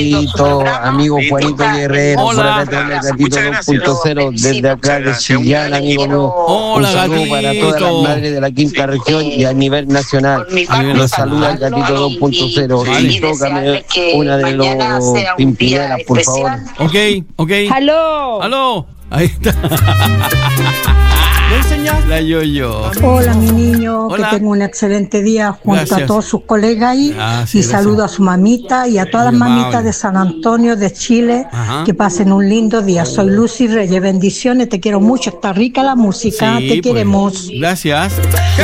amigo Juanito Guerrero. Hola. Gatito 2.0 desde acá de Chillán, amigo mío. Hola, un saludo gatito. para todas las madres de la quinta región y a nivel nacional. Los saluda el Gatito 2.0 y tócame una de los Pimpineras, por favor. Ok. ¡Aló! Ahí está. La yo. Hola, mi niño, Hola. que tenga un excelente día junto Gracias. a todos sus colegas ahí. Gracias, Y gracias. saludo a su mamita y a todas las Muy amable. mamitas de San Antonio, de Chile. Ajá. Que pasen un lindo día. Soy Lucy Reyes, bendiciones, te quiero mucho. Está rica la música, Sí, te pues. queremos. Gracias.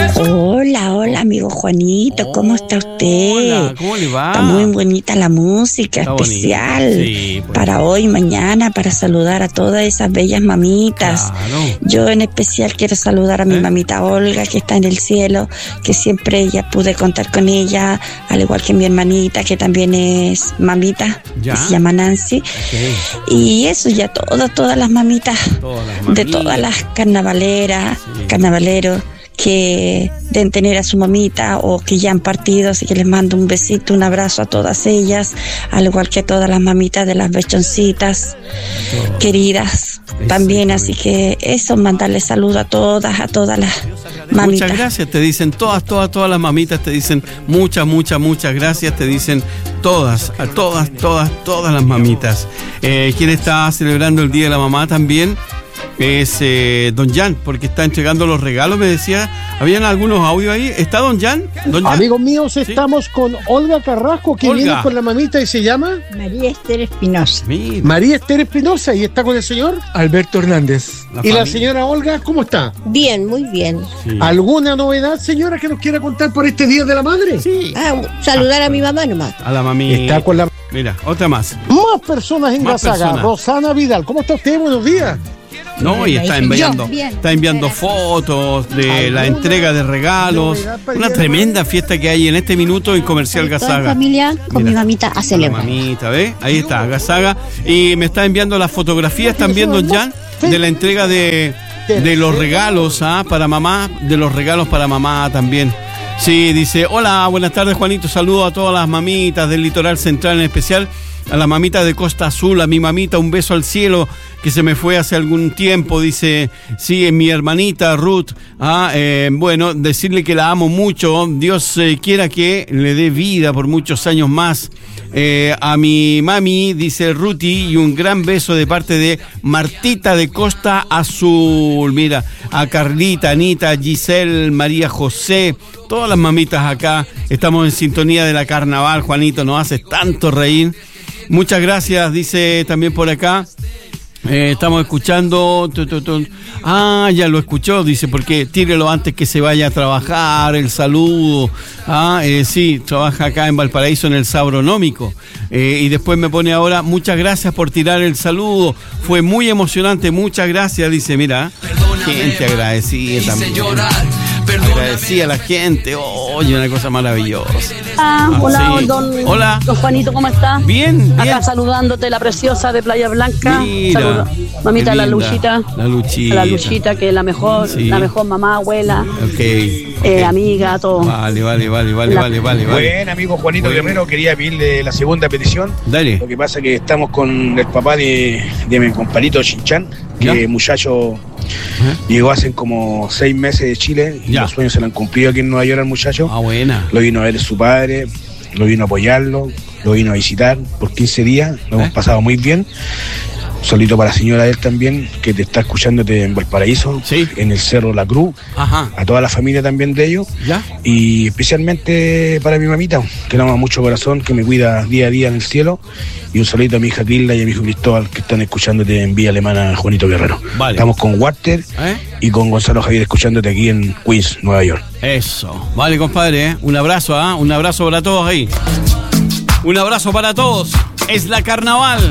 Hola, amigo Juanito, ¿cómo está usted? Hola, ¿cómo le va? Está muy bonita la música Está especial bonito. Sí, pues. para hoy, mañana, para saludar a todas esas bellas mamitas. Claro. Yo en especial quiero saludar a mi mamita Olga, que está en el cielo, que siempre ella pude contar con ella, al igual que mi hermanita, que también es mamita, Ya. que se llama Nancy. Ok. Y eso, ya todas las mamitas, Todas las de mamitas. todas las carnavaleras, Sí. carnavaleros que deben tener a su mamita o que ya han partido, así que les mando un besito, un abrazo a todas ellas, al igual que a todas las mamitas de las bechoncitas queridas también, así que eso, mandarle saludo a todas las mamitas. Muchas gracias, te dicen todas las mamitas, te dicen muchas gracias, te dicen todas las mamitas. ¿Quién está celebrando el Día de la Mamá también? Es Don Jan, porque está entregando los regalos, me decía. ¿Habían algunos audios ahí? ¿Está Don Jan? Amigos míos, estamos con Olga Carrasco, que Olga. viene con la mamita y se llama María Esther Espinosa. Mira, María Esther Espinosa, y está con el señor Alberto Hernández. y la familia. señora Olga, ¿cómo está? Bien, muy bien. Sí. ¿Alguna novedad, señora, que nos quiera contar por este Día de la Madre? Sí. Saludar a mi mamá nomás. A la mami. Está con la Mira, otra más. más personas en Más la saga. personas. Rosana Vidal, ¿cómo está usted? Buenos días. No, y está enviando fotos de la entrega de regalos. Una tremenda fiesta que hay en este minuto en Comercial Toda Gazaga. familia con Mira, mi mamita a La celebrar. mamita, ¿ves? Ahí está, Gazaga. Y me está enviando las fotografías también, Don Jan, de la entrega de los regalos para mamá, de los regalos para mamá también. Sí, dice, hola, buenas tardes, Juanito, saludo a todas las mamitas del Litoral Central, en especial a la mamita de Costa Azul, a mi mamita, un beso al cielo, que se me fue hace algún tiempo, dice, sí, mi hermanita Ruth, bueno, decirle que la amo mucho, Dios quiera que le dé vida por muchos años más. A mi mami, dice Ruti, y un gran beso de parte de Martita de Costa Azul. Mira, a Carlita, Anita, Giselle, María José, todas las mamitas acá. Estamos en sintonía de la carnaval, Juanito, nos haces tanto reír. Muchas gracias, dice también por acá. Estamos escuchando. Ya lo escuchó, dice, porque tírelo antes que se vaya a trabajar, el saludo. Sí, trabaja acá en Valparaíso en el Sabronómico. Y después me pone ahora, muchas gracias por tirar el saludo. Fue muy emocionante, muchas gracias, dice, mira. Gente agradecida también. Agradecida a la gente. Oye, una cosa maravillosa. Hola, sí. Hola. Don Juanito, ¿cómo estás? Bien. Acá saludándote, la preciosa de Playa Blanca. Mira, Saludo. Mamita, qué la linda. Luchita. La Luchita. La Luchita, que es la mejor mamá, abuela, Ok. amiga, todo. Vale. Buen amigo Juanito Guerrero, quería pedirle la segunda petición. Dale. Lo que pasa es que estamos con el papá de mi compadrito Chinchan, que ¿Ya? muchacho llegó hace como 6 meses de Chile y Ya. los sueños se le han cumplido aquí en Nueva York al muchacho. Buena. Lo vino a ver su padre, lo vino a apoyarlo, lo vino a visitar por 15 días, lo hemos pasado muy bien. Un saludito para la señora de él también, que te está escuchándote en Valparaíso, en el Cerro La Cruz, a toda la familia también de ellos, ¿Ya? y especialmente para mi mamita, que la ama mucho corazón, que me cuida día a día en el cielo, y un saludito a mi hija Tilda y a mi hijo Cristóbal, que están escuchándote en Vía Alemana, Juanito Guerrero. Vale. Estamos con Walter y con Gonzalo Javier escuchándote aquí en Queens, Nueva York. Eso. Vale, compadre, un abrazo, un abrazo para todos ahí. Un abrazo para todos. Es la carnaval.